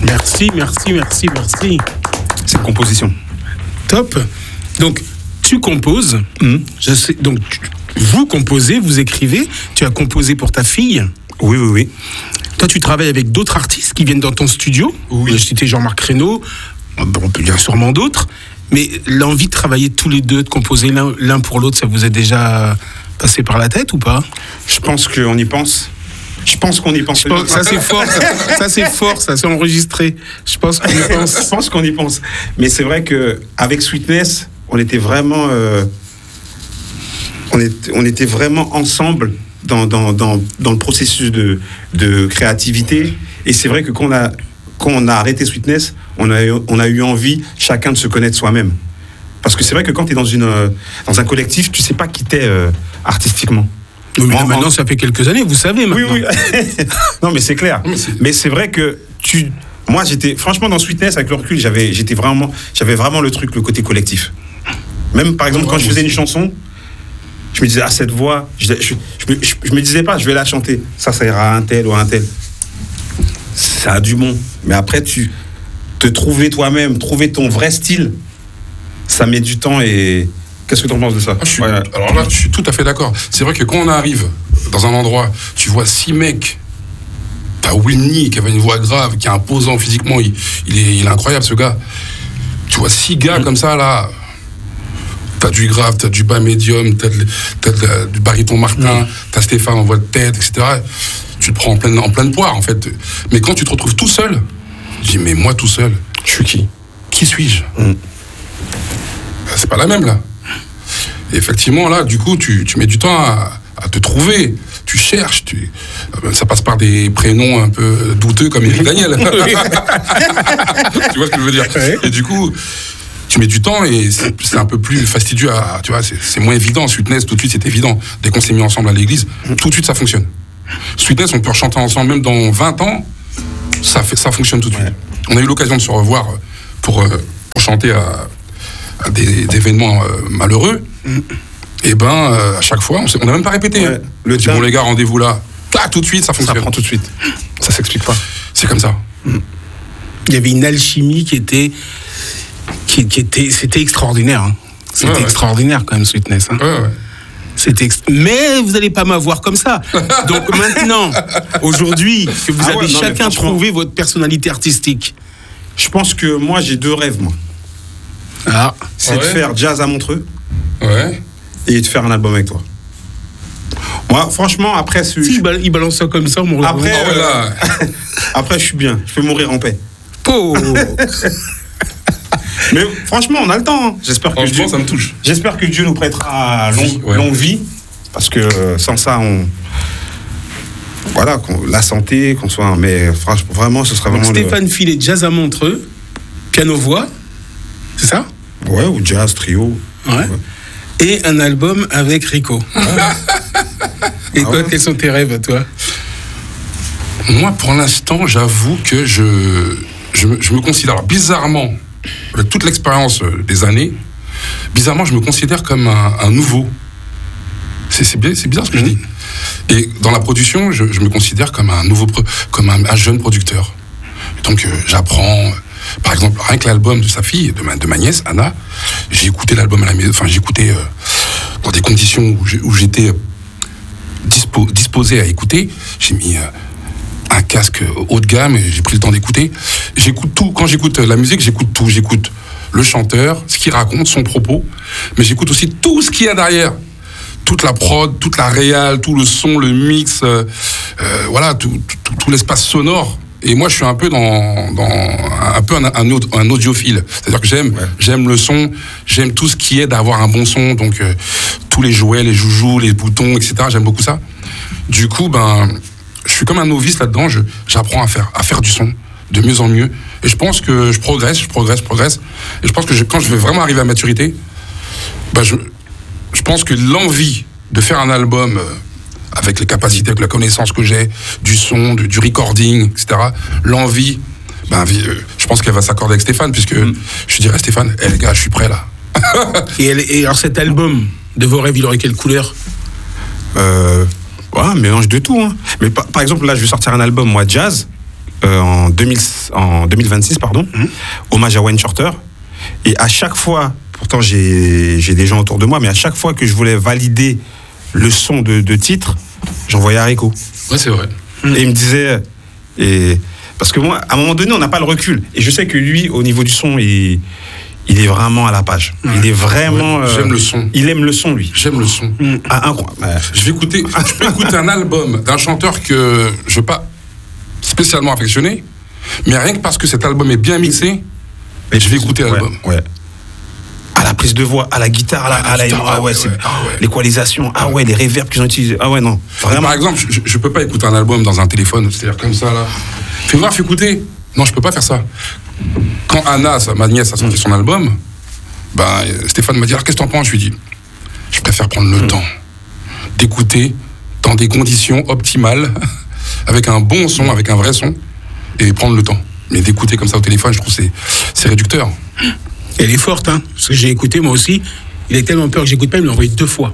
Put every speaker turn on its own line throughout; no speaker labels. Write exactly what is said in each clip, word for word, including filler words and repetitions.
Merci, merci, merci, merci.
C'est une composition.
Top. Donc, tu composes.
Mmh.
Je sais. Donc, tu, vous composez, vous écrivez. Tu as composé pour ta fille.
Oui, oui, oui.
Toi, tu travailles avec d'autres artistes qui viennent dans ton studio.
Oui.
Je citais Jean-Marc Reynaud. On peut dire sûrement d'autres. Mais l'envie de travailler tous les deux, de composer l'un, l'un pour l'autre, ça vous est déjà passé par la tête ou pas?
Je pense qu'on y pense. Je pense qu'on y pense.
Je pense, ça c'est fort, ça, ça c'est fort, ça c'est enregistré. Je pense qu'on y pense.
Je pense qu'on y pense. Mais c'est vrai que avec Sweetness, on était vraiment, euh, on était, on était vraiment ensemble dans dans dans dans le processus de de créativité. Et c'est vrai que quand on a quand on a arrêté Sweetness, on a eu, on a eu envie chacun de se connaître soi-même. Parce que c'est vrai que quand tu es dans une dans un collectif, tu sais pas qui t'es euh, artistiquement.
Oui, mais là, maintenant, ça fait quelques années, vous savez maintenant.
Oui, oui. Non, mais c'est clair. Mais c'est... mais c'est vrai que tu... Moi, j'étais... Franchement, dans Sweetness, avec le recul, j'avais, j'étais vraiment... j'avais vraiment le truc, le côté collectif. Même, par exemple, quand je faisais une chanson, je me disais, ah, cette voix... Je, je, je, me, je, je me disais pas, je vais la chanter. Ça, ça ira à un tel ou à un tel. Ça a du bon. Mais après, tu... Te trouver toi-même, trouver ton vrai style, ça met du temps et... Qu'est-ce que tu en penses de ça?
Ah, je suis, ouais. Alors là, je suis tout à fait d'accord. C'est vrai que quand on arrive dans un endroit, tu vois six mecs, t'as Winnie qui avait une voix grave, qui est imposant physiquement, il, il, est, il est incroyable ce gars. Tu vois six gars mmh. comme ça là, t'as du grave, t'as du bas médium, t'as, de, t'as de, du baryton Martin, mmh. t'as Stéphane en voix de tête, et cetera. Tu te prends en pleine, en pleine poire en fait. Mais quand tu te retrouves tout seul, je dis mais moi tout seul,
je suis qui?
Qui suis-je? mmh. C'est pas la même là. Et effectivement, là, du coup, tu, tu mets du temps à, à te trouver. Tu cherches. Tu, ça passe par des prénoms un peu douteux comme Eric Daniel. Tu vois ce que je veux dire? Ouais. Et du coup, tu mets du temps et c'est, c'est un peu plus fastidieux. À, tu vois, c'est, c'est moins évident. Sweetness, tout de suite, c'est évident. Dès qu'on s'est mis ensemble à l'église, tout de suite, ça fonctionne. Sweetness, on peut chanter ensemble même dans vingt ans. Ça, fait, ça fonctionne tout de suite. Ouais. On a eu l'occasion de se revoir pour, pour chanter à... Des, des événements euh, malheureux, mm. et ben euh, à chaque fois, on n'a même pas répété. Ouais. Hein. Le dit, bon les gars, rendez-vous là, là, tout de suite, ça fonctionne.
Ça prend tout de suite. Ça s'explique pas.
C'est comme ça.
Mm. Il y avait une alchimie qui était, qui, qui était, c'était extraordinaire. Hein. C'était ouais, ouais. extraordinaire quand même, Sweetness. Hein.
Ouais, ouais.
C'était ext... Mais vous n'allez pas m'avoir comme ça. Donc maintenant, aujourd'hui, que vous ah avez ouais, non, chacun trouvé votre personnalité artistique.
Je pense que moi, j'ai deux rêves, moi.
Ah,
c'est
ouais.
de faire jazz à Montreux
ouais.
et de faire un album avec toi. Moi, franchement, après... Ce...
Si, je... il balance ça comme ça, mon
après, oh, voilà. euh... après, je suis bien. Je peux mourir en paix.
Oh.
Mais franchement, on a le temps. Hein. J'espère que Dieu...
ça me touche.
J'espère que Dieu nous prêtera longue, vie, ouais. longue vie. Parce que euh, sans ça, on... Voilà, qu'on... la santé, qu'on soit... Mais franchement, vraiment, ce serait
Donc,
vraiment...
Stéphane
le...
Filet, jazz à Montreux, piano-voix, c'est ça?
Ouais, ou jazz, trio.
Ouais. ouais. Et un album avec Rico. Ouais. Et ah toi, ouais. quels sont tes rêves, toi?
Moi, pour l'instant, j'avoue que je, je, je me considère, alors, bizarrement, avec toute l'expérience des années, bizarrement, je me considère comme un, un nouveau. C'est, c'est, c'est bizarre ce que mmh. je dis. Et dans la production, je, je me considère comme un nouveau, comme un, un jeune producteur. Donc, euh, j'apprends... Par exemple, rien que l'album de sa fille, de ma, de ma nièce, Anna, j'ai écouté l'album à la maison, enfin, j'ai écouté euh, dans des conditions où, j'ai, où j'étais dispo, disposé à écouter. J'ai mis euh, un casque haut de gamme et j'ai pris le temps d'écouter. J'écoute tout. Quand j'écoute la musique, j'écoute tout. J'écoute le chanteur, ce qu'il raconte, son propos, mais j'écoute aussi tout ce qu'il y a derrière. Toute la prod, toute la réal, tout le son, le mix, euh, euh, voilà, tout, tout, tout l'espace sonore. Et moi, je suis un peu dans, dans un peu un, un, un audiophile. C'est-à-dire que j'aime, ouais. j'aime le son, j'aime tout ce qui est d'avoir un bon son. Donc, euh, tous les jouets, les joujoux, les boutons, et cetera. J'aime beaucoup ça. Du coup, ben, je suis comme un novice là-dedans. Je, j'apprends à faire, à faire du son de mieux en mieux. Et je pense que je progresse, je progresse, je progresse. Et je pense que je, quand je vais vraiment arriver à maturité, ben, je, je pense que l'envie de faire un album... Euh, avec les capacités, avec la connaissance que j'ai, du son, du, du recording, et cetera, l'envie, ben, je pense qu'elle va s'accorder avec Stéphane, puisque mmh. je dirais à Stéphane, hey, les gars, je suis prêt là.
et, elle, et alors cet album, de vos rêves, il aurait quelle couleur?
euh, ouais, un mélange de tout. Hein. Mais par, par exemple, là, je vais sortir un album, moi, jazz, euh, en, deux mille, en deux mille vingt-six, pardon, mmh. hommage à Wayne Shorter. Et à chaque fois, pourtant j'ai, j'ai des gens autour de moi, mais à chaque fois que je voulais valider le son de, de titre, j'envoyais à Rico.
Ouais, c'est vrai.
Mmh. Et il me disait... Et, parce que moi, à un moment donné, on n'a pas le recul. Et je sais que lui, au niveau du son, il, il est vraiment à la page. Ouais. Il est vraiment...
Ouais, j'aime euh, le son.
Il aime le son, lui.
J'aime le son.
Mmh. Ah, incroyable. Ouais.
Je vais écouter... Je peux écouter un album d'un chanteur que je ne veux pas spécialement affectionner, mais rien que parce que cet album est bien mixé, et je vais écouter l'album.
Ouais, ouais. À la prise de voix, à la guitare, à la, à la, guitare, ah ouais, ouais, c'est, ouais, ah ouais. l'équalisation, ah ouais, les reverbs qu'ils ont utilisés, ah ouais, non, vraiment.
Par exemple, je, je peux pas écouter un album dans un téléphone, c'est-à-dire comme ça, là. Fais voir, fais écouter. Non, je peux pas faire ça. Quand Anna, ma nièce, a sorti son album, ben, Stéphane m'a dit, alors qu'est-ce que t'en penses? Je lui ai dit, je préfère prendre le mmh. temps d'écouter dans des conditions optimales, avec un bon son, avec un vrai son, et prendre le temps. Mais d'écouter comme ça au téléphone, je trouve que c'est, c'est réducteur.
Elle est forte, hein, parce que j'ai écouté moi aussi. Il a tellement peur que j'écoute pas, il me l'a envoyé deux fois.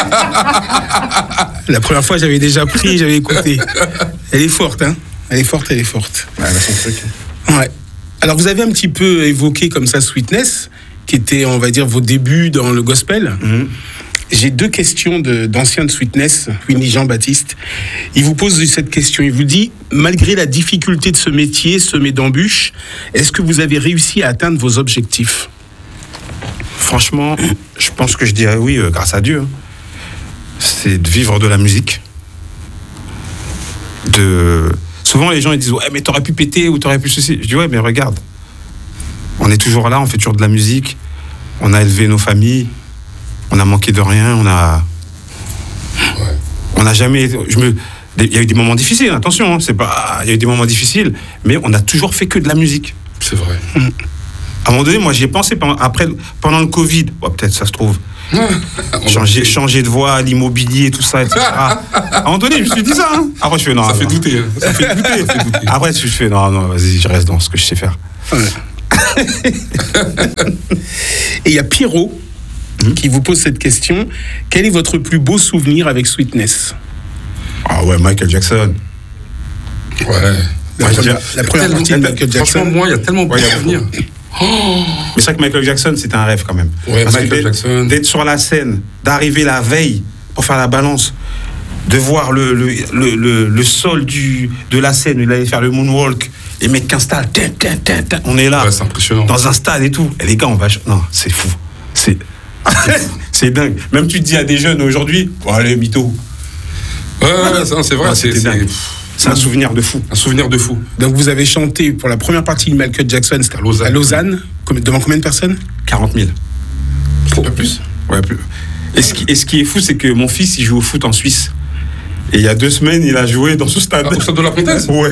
La première fois, j'avais déjà pris, j'avais écouté. Elle est forte, hein. Elle est forte, elle est forte.
Ouais, elle a son truc.
Ouais. Alors, vous avez un petit peu évoqué comme ça Sweetness, qui était, on va dire, vos débuts dans le gospel. Mm-hmm. J'ai deux questions de, d'anciens de Sweetness, Winnie Jean-Baptiste. Il vous pose cette question. Il vous dit, malgré la difficulté de ce métier, semé d'embûches, est-ce que vous avez réussi à atteindre vos objectifs?
Franchement, je pense que je dirais oui, euh, grâce à Dieu. C'est de vivre de la musique. De... Souvent, les gens ils disent, ouais, mais t'aurais pu péter ou t'aurais pu ceci. Je dis, ouais, mais regarde. On est toujours là, on fait toujours de la musique. On a élevé nos familles. On a manqué de rien, on a, ouais. on n'a jamais, je me, il y a eu des moments difficiles, attention, hein, c'est pas, il y a eu des moments difficiles, mais on a toujours fait que de la musique.
C'est vrai.
Mmh. À un moment donné, moi j'y ai pensé pendant, après, pendant le Covid, bon, peut-être ça se trouve, changer, changer de voix, l'immobilier, tout ça, et cetera. À un moment donné, je me suis dit ça. Hein. Après je fais non.
Ça
non,
fait
non.
douter. Hein. Ça fait douter. Ça fait douter.
Après je fais non, non, vas-y, je reste dans ce que je sais faire.
Ouais. Et il y a Pierrot qui vous pose cette question. Quel est votre plus beau souvenir avec Sweetness?
Ah ouais, Michael Jackson.
Ouais.
La première, la première partie de Michael Jackson.
Franchement, moi, il y a tellement de
ouais,
souvenirs.
Oh. Mais c'est vrai que Michael Jackson, c'était un rêve quand même.
Ouais,
Parce
Michael
que
Jackson.
D'être sur la scène, d'arriver la veille pour faire la balance, de voir le, le, le, le, le sol du, de la scène où il allait faire le moonwalk, les mecs qui installent, on est là,
ouais, c'est impressionnant.
Dans un stade et tout. Et les gars, on va. Non, c'est fou. C'est. C'est dingue. Même tu te dis à des jeunes aujourd'hui, bon, allez, mytho.
Ouais, ouais, ça, c'est vrai.
Ouais,
c'est, c'est,
c'est un souvenir de fou.
Un souvenir de fou.
Donc vous avez chanté pour la première partie de Michael Jackson, c'était à Lausanne. À Lausanne. Devant combien de personnes?
quarante mille.
Pas plus.
Ouais, plus. Et ce, qui, et ce qui est fou, c'est que mon fils, il joue au foot en Suisse. Et il y a deux semaines, il a joué dans ce stade.
Ah, au stade de la Comtesse?
Ouais.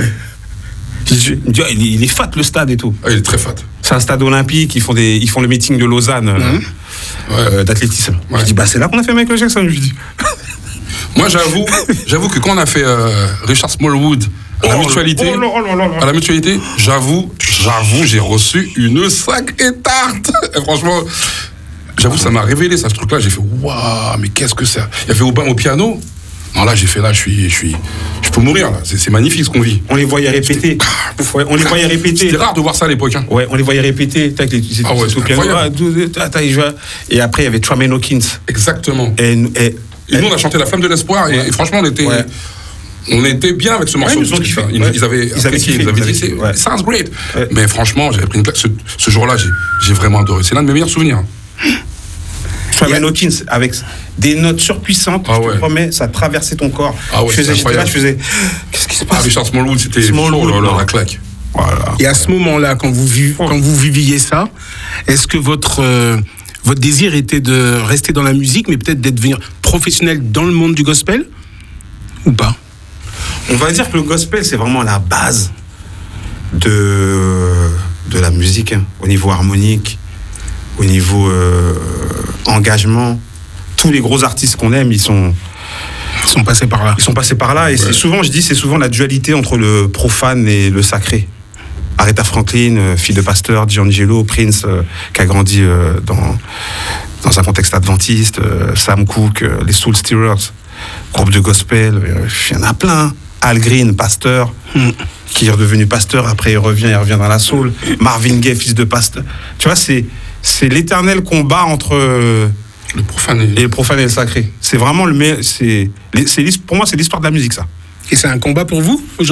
Il est fat le stade et tout.
Ah, il est très fat.
C'est un stade olympique, ils font, des, ils font le meeting de Lausanne mmh. euh, ouais. d'athlétisme. Ouais. Je dis, bah c'est là qu'on a fait Michael Jackson, je lui dis.
Moi j'avoue, j'avoue que quand on a fait euh, Richard Smallwood à la oh, mutualité, oh, oh, oh, oh, oh. à la mutualité, j'avoue, j'avoue, j'ai reçu une sacrée tarte. Et franchement, j'avoue, ça m'a révélé ça, ce truc-là. J'ai fait, waouh, mais qu'est-ce que c'est? Il y avait Aubin au piano. Non, là, j'ai fait là, je suis, je suis, je peux mourir là. C'est, c'est magnifique ce qu'on vit.
On les voyait répéter. Ouais, on les voyait répéter.
C'était rare de voir ça à l'époque. Hein.
Ouais, on les voyait répéter. Tac, les,
ah ouais,
tout piano. Et après, il y avait Tremaine Hawkins.
Exactement.
Et, et,
et nous, on a chanté La Flamme de l'Espoir. Ouais. Et, et franchement, on était, ouais. on était bien avec ce morceau.
Ouais, ils, ont kiffé.
Ils,
ouais.
ils avaient,
ils avaient kiffé.
Ils avaient dit,
ouais.
sounds great.
Ouais.
Mais franchement, j'avais pris une claque. Ce, ce jour-là, j'ai, j'ai vraiment adoré. C'est l'un de mes meilleurs souvenirs.
Tremaine Hawkins avec des notes surpuissantes,
ah
je
ouais.
te promets, ça traversait ton corps.
Ah ouais,
je faisais, j'étais là, je faisais, qu'est-ce qui se passe?
Ah, Richard Smallwood, c'était
Smallwood,
oh là là, la claque.
Voilà. Et à ce moment-là, quand vous, vu, quand vous viviez ça, est-ce que votre, euh, votre désir était de rester dans la musique, mais peut-être d'être devenir professionnel dans le monde du gospel? Ou pas?
On va dire que le gospel, c'est vraiment la base de, de la musique, hein, au niveau harmonique, au niveau euh, engagement. Tous les gros artistes qu'on aime, ils sont,
ils sont passés par là.
Ils sont passés par là. Et ouais. c'est souvent, je dis, c'est souvent la dualité entre le profane et le sacré. Aretha Franklin, euh, fille de pasteur, D'Angelo, Prince, euh, qui a grandi euh, dans, dans un contexte adventiste, euh, Sam Cooke, euh, les Soul Stirrers, groupe de gospel, il euh, y en a plein. Al Green, pasteur, mm. qui est redevenu pasteur, après il revient, il revient dans la soul. Marvin Gaye, fils de pasteur. Tu vois, c'est, c'est l'éternel combat entre euh,
le profane et...
et le profane et le sacré. C'est vraiment le meilleur. C'est, c'est, pour moi, c'est l'histoire de la musique, ça.
Et c'est un combat pour vous, aujourd'hui ?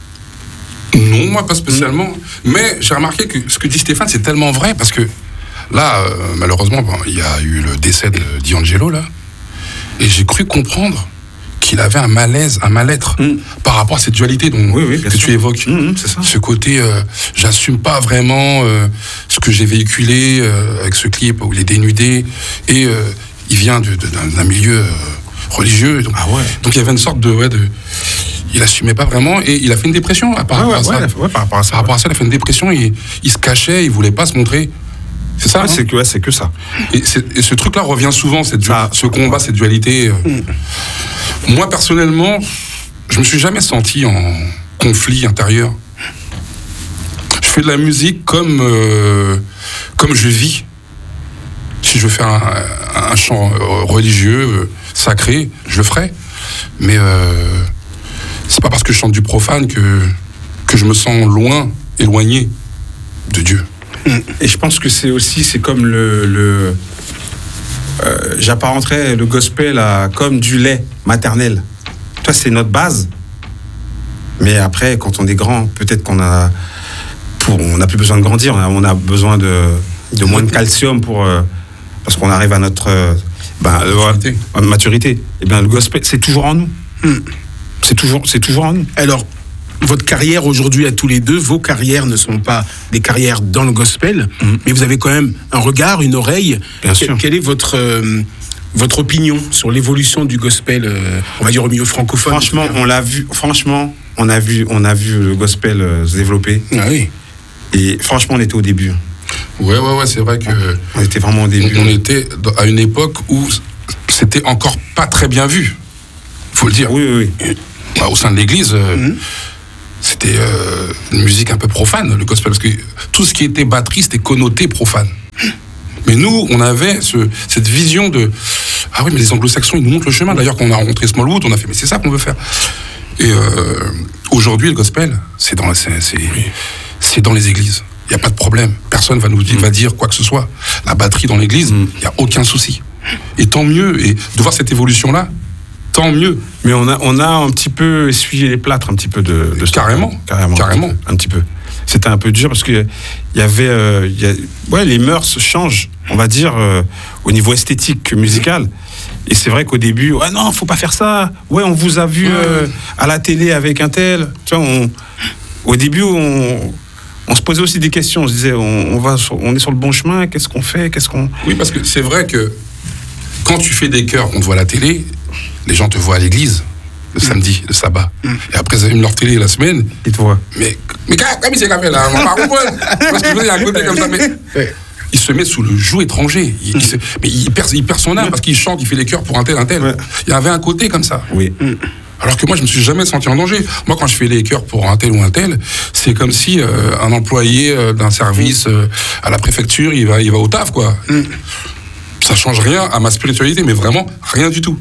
Non, moi pas spécialement. Mmh. Mais j'ai remarqué que ce que dit Stéphane, c'est tellement vrai, parce que là, euh, malheureusement, bon, il y a eu le décès de D'Angelo, là, et j'ai cru comprendre qu'il avait un malaise, un mal-être mmh. par rapport à cette dualité dont,
oui, oui,
que
sûr.
tu évoques.
Mmh, c'est ça.
Ce côté, euh, j'assume pas vraiment euh, ce que j'ai véhiculé euh, avec ce clip où il est dénudé, et euh, il vient de, de, d'un, d'un milieu euh, religieux. Donc,
ah ouais.
donc il y avait une sorte de... Ouais, de il assumait pas vraiment, et il a fait une dépression à par,
ouais,
rapport, à
ouais,
ça.
Ouais, par rapport à ça.
Par rapport à ça, il a fait une dépression, il, il se cachait, il voulait pas se montrer. C'est ça,
ouais,
hein
c'est que, ouais, c'est que ça.
Et, c'est, et ce truc-là revient souvent, cette,
ça,
ce combat, cette dualité. Mm. Moi, personnellement, je me suis jamais senti en conflit intérieur. Je fais de la musique comme, euh, comme je vis. Si je veux faire un, un chant religieux, euh, sacré, je le ferai. Mais euh, c'est pas parce que je chante du profane que, que je me sens loin, éloigné de Dieu.
Et je pense que c'est aussi, c'est comme le... le euh, j'apparenterais le gospel à, comme du lait maternel. Toi, c'est notre base. Mais après, quand on est grand, peut-être qu'on a... Pour, on n'a plus besoin de grandir, on a, on a besoin de, de moins de calcium pour... Euh, parce qu'on arrive à notre... Euh, ben, maturité. Euh, maturité. Et bien, le gospel, c'est toujours en nous. Mm. C'est toujours, c'est toujours en nous.
Alors, votre carrière aujourd'hui à tous les deux, vos carrières ne sont pas des carrières dans le gospel, mmh. mais vous avez quand même un regard, une oreille.
Bien
que,
sûr.
Quelle est votre, euh, votre opinion sur l'évolution du gospel, euh, on va dire au milieu francophone?
Franchement, on l'a vu, franchement, on a vu, on a vu le gospel euh, se développer.
Ah oui.
Et franchement, on était au début.
Ouais, ouais, ouais, c'est vrai que...
On était vraiment au début.
On, on était à une époque où c'était encore pas très bien vu. Faut le dire.
Oui, oui, oui.
Bah, au sein de l'église... Euh, mmh. C'était euh, une musique un peu profane, le gospel, parce que tout ce qui était batterie, c'était connoté profane. Mais nous, on avait ce, cette vision de... Ah oui, mais les anglo-saxons, ils nous montrent le chemin. D'ailleurs, quand on a rencontré Smallwood, on a fait, mais c'est ça qu'on veut faire. Et euh, aujourd'hui, le gospel, c'est dans, c'est, c'est, c'est dans les églises. Il n'y a pas de problème. Personne va nous dire, va dire quoi que ce soit. La batterie dans l'église, il n'y a aucun souci. Et tant mieux. Et de voir cette évolution-là, tant mieux.
Mais on a, on a un petit peu essuyé les plâtres, un petit peu de... de
carrément,
carrément.
Carrément.
Un petit peu. Un petit peu. C'était un peu dur parce que il y avait... Euh, y a, ouais, les mœurs changent, on va dire, euh, au niveau esthétique, musical. Et c'est vrai qu'au début, ouais, non, faut pas faire ça. Ouais, on vous a vu euh, à la télé avec un tel. Tu vois, on, au début, on... On se posait aussi des questions. On se disait, on, on, va sur, on est sur le bon chemin, qu'est-ce qu'on fait, qu'est-ce qu'on...
Oui, parce que c'est vrai que quand tu fais des chœurs, on te voit à la télé, les gens te voient à l'église, le mmh. samedi, le sabbat. Mmh. Et après, ils allument leur télé la semaine.
Ils te voient.
Mais, mais comme il s'est fait là, on va pas comprendre. Parce que je veux dire, il y a un côté comme ça, mais... Il se met sous le joug étranger. Il, mmh. il se, mais il perd, il perd son âme mmh. parce qu'il chante, il fait les chœurs pour un tel, un tel. Ouais. Il y avait un côté comme ça.
Oui. Mmh.
Alors que moi, je me suis jamais senti en danger. Moi, quand je fais les chœurs pour un tel ou un tel, c'est comme si euh, un employé euh, d'un service euh, à la préfecture, il va, il va au taf, quoi. Mm. Ça change rien à ma spiritualité, mais vraiment rien du tout.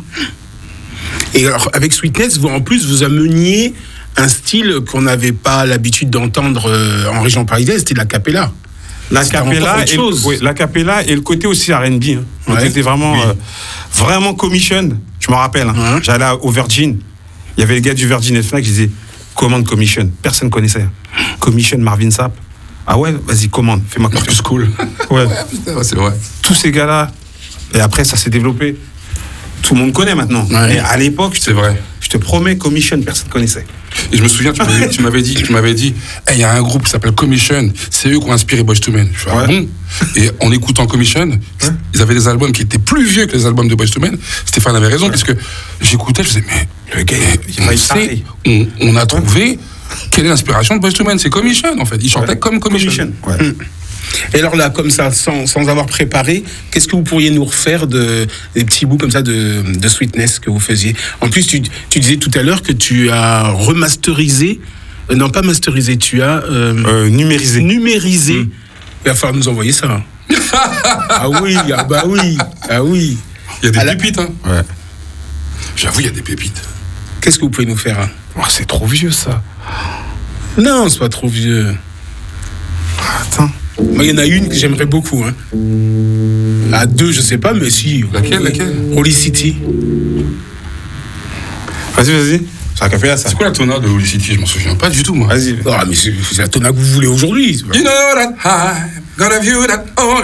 Et alors, avec Sweetness, vous, en plus, vous ameniez un style qu'on n'avait pas l'habitude d'entendre euh, en région parisienne, c'était la cappella.
La cappella, et, oui, la cappella et le côté aussi R and B. Hein. Le ouais. côté vraiment, oui. euh, vraiment commission. Je me rappelle, hein. Hein? J'allais au Virgin. Il y avait les gars du Virgin F N A C qui disaient commande commission. Personne ne connaissait. Commission Marvin Sapp. Ah ouais, vas-y, commande, fais-moi confiance.
Cool.
Ouais.
Ouais, putain, ouais, c'est vrai.
Tous ces gars-là. Et après, ça s'est développé. Tout le monde connaît maintenant. Ouais. Mais à l'époque,
c'est vrai.
Je te promets, Commission, personne ne connaissait.
Et je me souviens, tu m'avais, tu m'avais dit, tu m'avais dit, il hey, y a un groupe qui s'appelle Commission, c'est eux qui ont inspiré Boyz two Men. Je fais, ah bon? Et en écoutant Commission, ouais. ils avaient des albums qui étaient plus vieux que les albums de Boyz two Men. Stéphane avait raison, ouais. parce que j'écoutais, je disais, mais le gars, il on, sait, on, on a trouvé ouais. quelle est l'inspiration de Boyz two Men. C'est Commission, en fait. Ils chantaient ouais. comme Commission.
Commission. Ouais.
Et alors là, comme ça, sans, sans avoir préparé, qu'est-ce que vous pourriez nous refaire de, des petits bouts comme ça de, de Sweetness que vous faisiez? En plus, tu, tu disais tout à l'heure que tu as remasterisé, euh, non pas masterisé, tu as... Euh,
euh, numérisé.
Numérisé. Mmh. Il va falloir nous envoyer ça. Ah oui, ah bah oui, ah oui.
Il y a des à pépites, la... hein.
Ouais.
J'avoue, il y a des pépites.
Qu'est-ce que vous pouvez nous faire, hein?
Oh, c'est trop vieux, ça.
Non, sois trop vieux.
Attends.
Moi, il y en a une que j'aimerais beaucoup. Hein. À deux, je sais pas, mais si.
Laquelle, laquelle?
Holy City.
Vas-y, vas-y. C'est un café là, ça.
C'est quoi la tona de Holy City? Je m'en souviens pas du tout, moi.
Vas-y.
Ah, mais c'est c'est la tona que vous voulez aujourd'hui.
You know that I'm gonna view that all